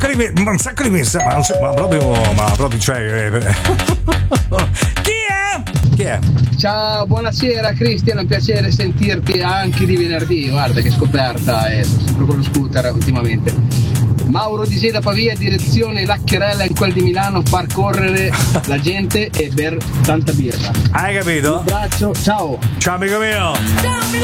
un sacco di messaggi, ma proprio, cioè. Chi è? Ciao, buonasera Cristian, è un piacere sentirti anche di venerdì. Guarda che scoperta, sono sempre con lo scooter ultimamente. Mauro di Seda Pavia, direzione Laccherella in quel di Milano, far correre la gente e ber tanta birra. Hai capito? Un abbraccio, ciao. Ciao amico mio.